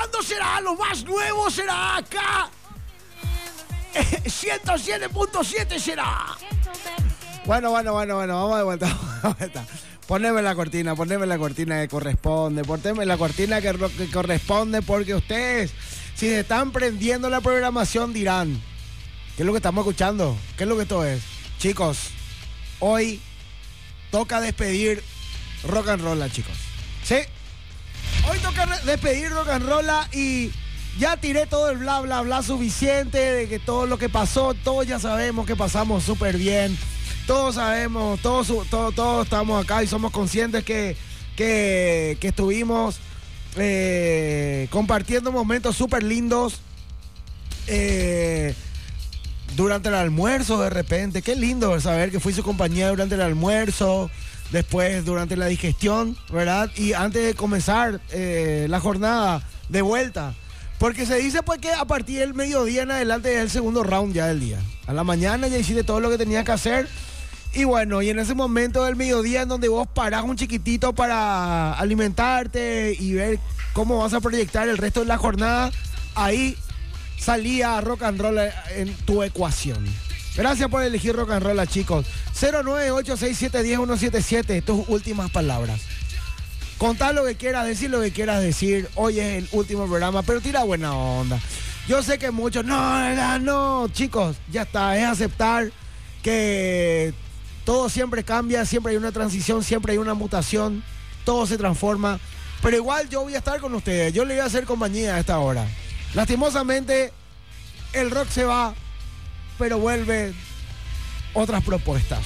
¿Cuándo será? Lo más nuevo será acá. 107.7 será. Bueno, vamos de vuelta. Poneme la cortina que corresponde. Poneme la cortina que corresponde porque ustedes, si se están prendiendo la programación, dirán, ¿qué es lo que estamos escuchando? ¿Qué es lo que esto es? Chicos, hoy toca despedir Rock and Roll, chicos. ¿Sí? Hoy toca despedir Rock and Roll y ya tiré todo el bla, bla, bla suficiente de que todo lo que pasó, todos ya sabemos que pasamos súper bien. Todos sabemos, todos estamos acá y somos conscientes que estuvimos compartiendo momentos súper lindos durante el almuerzo de repente. Qué lindo saber que fui su compañía durante el almuerzo, después durante la digestión, ¿verdad? Y antes de comenzar la jornada de vuelta. Porque se dice pues que a partir del mediodía en adelante es el segundo round ya del día. A la mañana ya hiciste todo lo que tenías que hacer. Y bueno, y en ese momento del mediodía en donde vos parás un chiquitito para alimentarte y ver cómo vas a proyectar el resto de la jornada, ahí salía Rock and Roll en tu ecuación. Gracias por elegir Rock and Roll, chicos. 0986710177, tus últimas palabras. Contá lo que quieras, decir lo que quieras decir. Hoy es el último programa, pero tira buena onda. Yo sé que muchos, no, chicos, ya está, es aceptar que todo siempre cambia, siempre hay una transición, siempre hay una mutación, todo se transforma, pero igual yo voy a estar con ustedes, yo le voy a hacer compañía a esta hora. Lastimosamente, el rock se va, pero vuelve otras propuestas.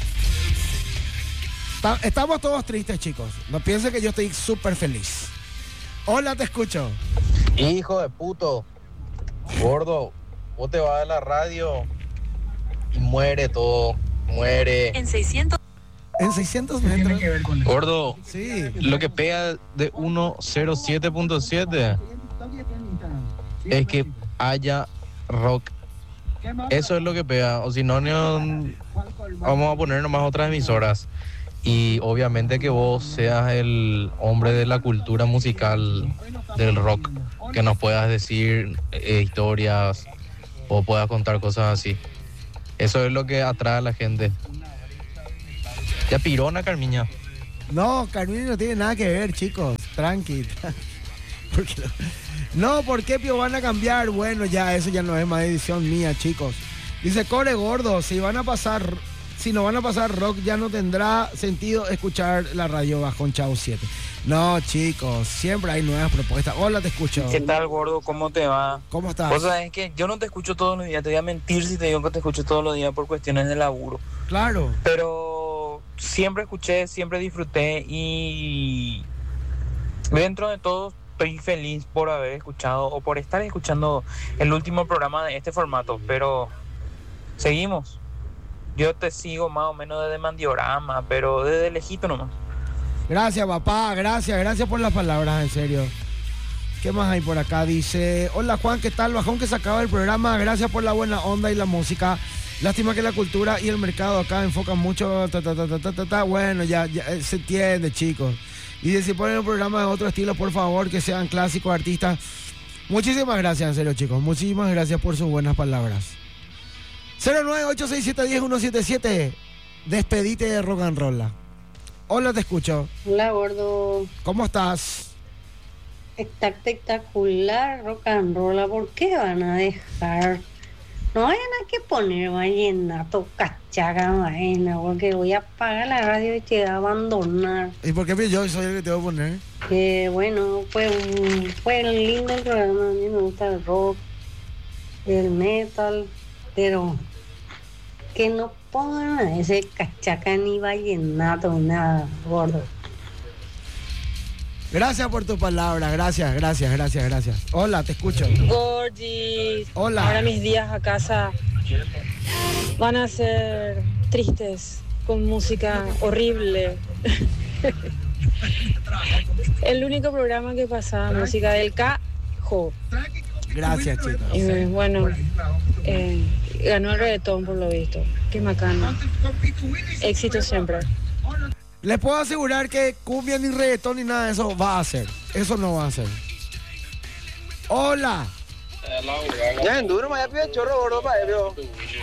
Estamos todos tristes, chicos, no piensen que yo estoy súper feliz. Hola, te escucho. Hijo de puto, gordo, vos te vas a la radio y muere todo. Muere. En 600 metros. Gordo, sí. Lo que pega de 107.7 es que haya rock. Eso es lo que pega. O si no, vamos a poner nomás otras emisoras. Y obviamente que vos seas el hombre de la cultura musical del rock, que nos puedas decir historias o puedas contar cosas así. Eso es lo que atrae a la gente. Ya pirona, Carmiña. No, Carmiña no tiene nada que ver, chicos. Tranqui. ¿Por qué Pío van a cambiar? Bueno, ya, eso ya no es más edición mía, chicos. Dice Core Gordo, si no van a pasar rock, ya no tendrá sentido escuchar la radio Bajón Chau 7. No, chicos, siempre hay nuevas propuestas. Hola, te escucho. ¿Qué tal, gordo? ¿Cómo te va? ¿Cómo estás? Vos sabés que yo no te escucho todos los días, te voy a mentir si te digo que te escucho todos los días por cuestiones de laburo. Claro. Pero siempre escuché, siempre disfruté y dentro de todo estoy feliz por haber escuchado o por estar escuchando el último programa de este formato, pero seguimos. Yo te sigo más o menos desde Mandiorama, pero desde lejito nomás. Gracias, papá, gracias por las palabras, en serio. ¿Qué más hay por acá? Dice, hola Juan, ¿qué tal? Bajón que se acaba el programa, gracias por la buena onda y la música. Lástima que la cultura y el mercado acá enfocan mucho, Bueno, ya se entiende, chicos. Y de si ponen un programa de otro estilo, por favor, que sean clásicos, artistas. Muchísimas gracias, en serio, chicos. Muchísimas gracias por sus buenas palabras. 0986710177. Despedite de Rock and Roll. Hola, te escucho. Hola, gordo. ¿Cómo estás? Está espectacular Rock and Roll. ¿Por qué van a dejar? No vayan a que poner vallenato, cachaca, vaina, porque voy a apagar la radio y te voy a abandonar. ¿Y por qué yo soy el que te voy a poner? Bueno, fue lindo el programa. A mí me gusta el rock, el metal, pero que no pongan a ese cachaca ni vallenato ni nada, gordo. Gracias por tu palabra, gracias. Hola, te escucho. Gordi. Hola. Ahora mis días a casa van a ser tristes, con música horrible. El único programa que pasaba música del Cajo. Gracias, chicos. Y bueno, ganó el reggaetón por lo visto. Qué macana. Éxito siempre. Les puedo asegurar que cumbia ni reggaetón ni nada de eso va a hacer. Eso no va a hacer. Hola. Ya en duro, me pide chorro gordo para ello.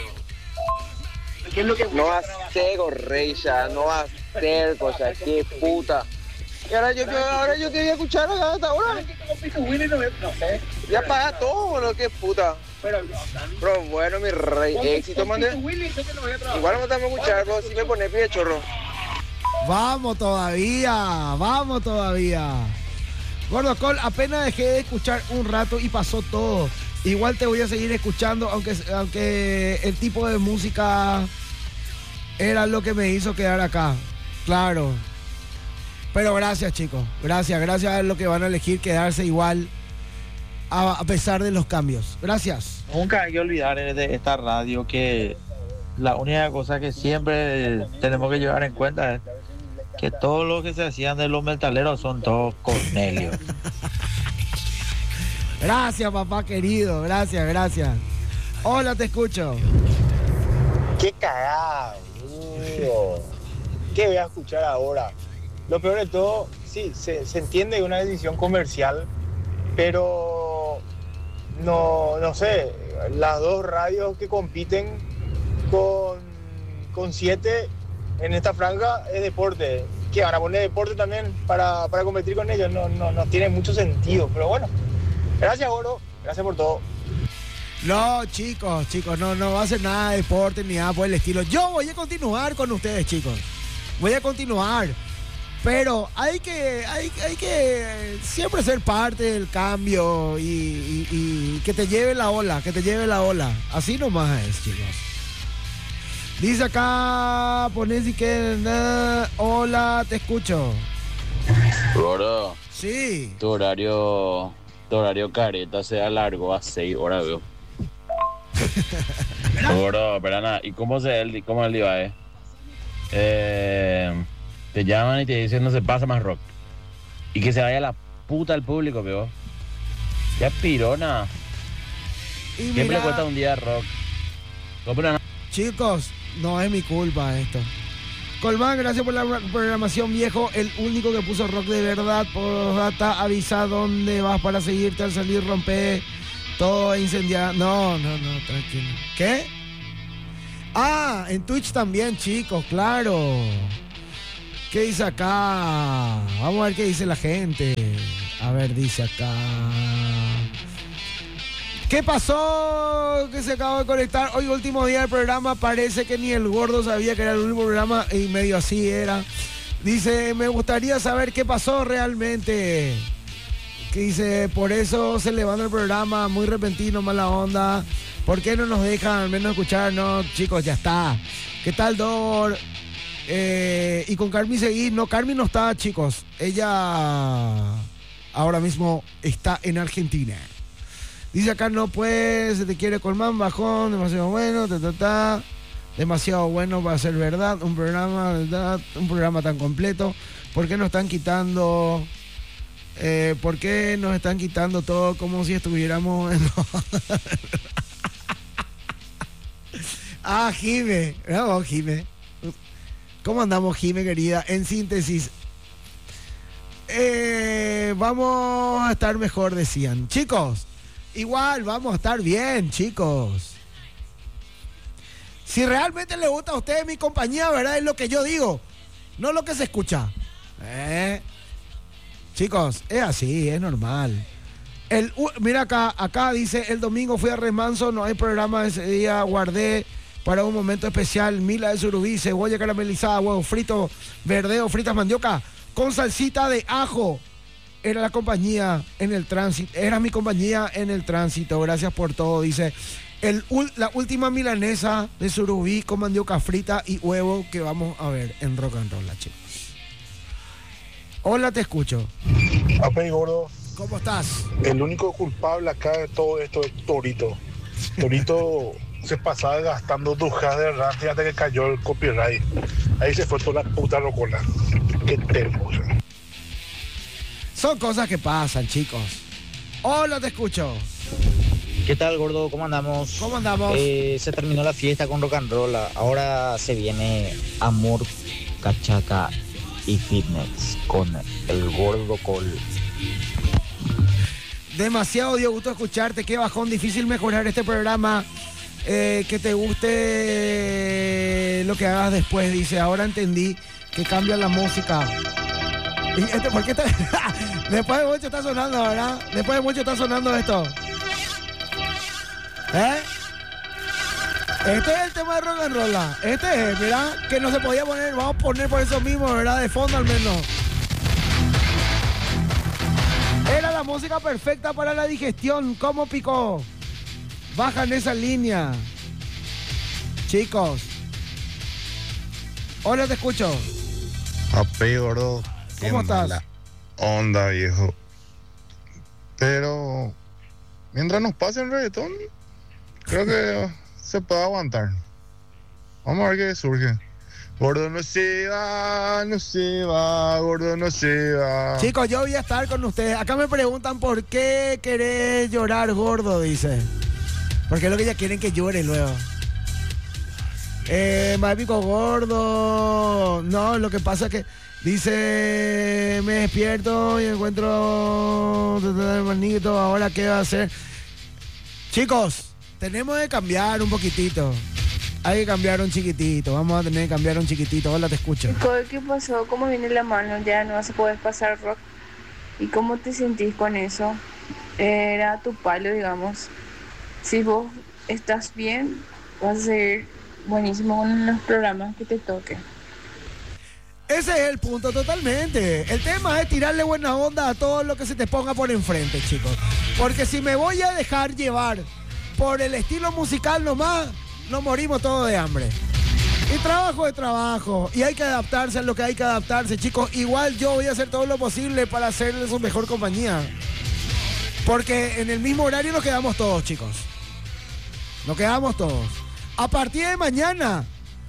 No va a ser gorrecha, no va a ser cosa, qué puta. Y ahora yo quería escuchar hasta ahora. Ya paga todo, boludo, qué puta. Pero bueno, mi rey, éxito, mande. Igual no estamos escuchando, si me pone pie chorro. Vamos todavía. Gordo Col, apenas dejé de escuchar un rato y pasó todo. Igual te voy a seguir escuchando, aunque el tipo de música era lo que me hizo quedar acá. Claro. Pero gracias, chicos. Gracias a lo que van a elegir quedarse igual a pesar de los cambios. Gracias. Nunca hay que olvidar de esta radio que la única cosa que siempre tenemos que llevar en cuenta es que todos los que se hacían de los metaleros son todos Cornelios. Gracias, papá querido. Gracias. Hola, te escucho. Qué cagado, boludo. ¿Qué voy a escuchar ahora? Lo peor de todo, sí, se entiende que es una decisión comercial, pero no sé, las dos radios que compiten con 7 en esta franja es deporte. ¿Qué van a poner deporte también para competir con ellos? No tiene mucho sentido, pero bueno. Gracias, Goro. Gracias por todo. No, chicos, no va a ser nada de deporte ni nada por el estilo. Yo voy a continuar con ustedes, chicos. Voy a continuar. Pero hay que siempre ser parte del cambio y que te lleve la ola, Así nomás es, chicos. Dice acá, poné si quieren. Hola, te escucho. Gordo. Sí. Tu horario careta se alargó a 6 horas, veo. Gordo, pero nada, ¿y cómo es el día, te llaman y te dicen no se pasa más rock? Y que se vaya la puta al público, veo. Ya pirona. Siempre le cuesta un día de rock. Chicos, no es mi culpa esto. Colmán, gracias por la programación, viejo. El único que puso rock de verdad. Por data, avisa dónde vas para seguirte al salir, rompe todo e incendiar. No, tranquilo. ¿Qué? Ah, en Twitch también, chicos, claro. ¿Qué dice acá? Vamos a ver qué dice la gente. A ver, dice acá. ¿Qué pasó? Que se acabó de conectar. Hoy último día del programa. Parece que ni el gordo sabía que era el último programa. Y medio así era. Dice, me gustaría saber qué pasó realmente. Que dice, por eso se levanta el programa. Muy repentino, mala onda. ¿Por qué no nos dejan al menos escuchar? No, chicos, ya está. ¿Qué tal, Dor? Y con Carmi seguí. No, Carmi no está, chicos. Ella ahora mismo está en Argentina. Dice acá, no pues, se te quiere Colmán, bajón, demasiado bueno, demasiado bueno para ser verdad, un programa tan completo. ¿Por qué nos están quitando? ¿Por qué nos están quitando todo como si estuviéramos en... Jime, no, Jime. ¿Cómo andamos, Jime, querida? En síntesis, vamos a estar mejor, decían. Chicos, igual vamos a estar bien, chicos. Si realmente le gusta a ustedes mi compañía, ¿verdad? Es lo que yo digo, no lo que se escucha. Chicos, es así, es normal. Mira acá dice, el domingo fui a Remanso, no hay programa ese día, guardé para un momento especial, mila de surubí, cebolla caramelizada, huevo frito, verdeo, fritas mandioca, con salsita de ajo. Era la compañía en el tránsito, era mi compañía en el tránsito, gracias por todo, dice. La última milanesa de surubí con mandioca frita y huevo que vamos a ver en Rock and Roll, chicos. Hola, te escucho. Apey, gordo. ¿Cómo estás? El único culpable acá de todo esto es Torito. Torito se pasaba gastando dujas de rante hasta que cayó el copyright. Ahí se fue toda la puta rocola. Qué termo. Son cosas que pasan, chicos. Hola, te escucho. ¿Qué tal, gordo? ¿Cómo andamos? ¿Cómo andamos? Se terminó la fiesta con Rock and Roll. Ahora se viene amor, cachaca y fitness con el gordo Col. Demasiado dio gusto escucharte. Qué bajón, difícil mejorar este programa. Que te guste lo que hagas después, dice. Ahora entendí que cambia la música. ¿Y por qué está? Después de mucho está sonando, ¿verdad? Después de mucho está sonando esto. Este es el tema de rock and roll. Este es, mirá, que no se podía poner. Vamos a poner por eso mismo, ¿verdad? De fondo al menos. Era la música perfecta para la digestión. ¿Cómo picó? Bajan esa línea. Chicos. Hola, te escucho. Ape, gordo. ¿Cómo estás? Mala onda, viejo. Pero mientras nos pase el reggaetón, creo que se puede aguantar. Vamos a ver qué surge. Gordo no se va, gordo no se va. Chicos, yo voy a estar con ustedes. Acá me preguntan por qué querés llorar, gordo, dice. Porque es lo que ya quieren que llore luego. Mágico gordo. No, lo que pasa es que dice, me despierto y encuentro hermanito, ahora qué va a hacer. Chicos, tenemos que cambiar un poquitito. Hay que cambiar un chiquitito. Vamos a tener que cambiar un chiquitito. Hola, te escucho. ¿Qué pasó? ¿Cómo viene la mano? Ya no vas a poder pasar rock. ¿Y cómo te sentís con eso? Era tu palo, digamos. Si vos estás bien, vas a ser buenísimo con los programas que te toquen. Ese es el punto totalmente. El tema es tirarle buena onda a todo lo que se te ponga por enfrente, chicos. Porque si me voy a dejar llevar por el estilo musical nomás, nos morimos todos de hambre. Y trabajo es trabajo. Y hay que adaptarse a lo que hay que adaptarse, chicos. Igual yo voy a hacer todo lo posible para hacerle su mejor compañía. Porque en el mismo horario nos quedamos todos, chicos. Nos quedamos todos. A partir de mañana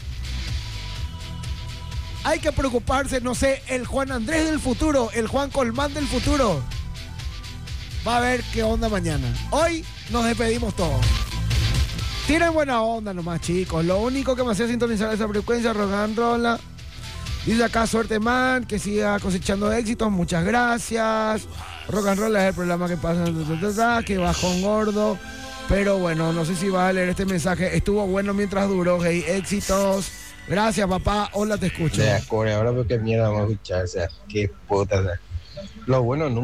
hay que preocuparse, no sé, el Juan Andrés del futuro, el Juan Colmán del futuro. Va a ver qué onda mañana. Hoy nos despedimos todos. Tienen buena onda nomás, chicos. Lo único que me hacía sintonizar esa frecuencia, rock and roll. Dice acá, suerte man, que siga cosechando éxitos. Muchas gracias. Rock and roll es el programa que pasa, que bajón gordo. Pero bueno, no sé si va a leer este mensaje. Estuvo bueno mientras duró, hey, éxitos. Gracias, papá. Hola, te escucho. Ahora, ¿qué mierda vamos a escuchar? O sea, qué puta. O sea, lo bueno nunca.